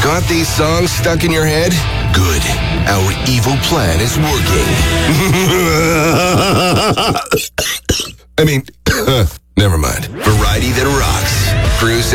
Got these songs stuck in your head? Good. Our evil plan is working. I mean, never mind. Variety that rocks. Cruise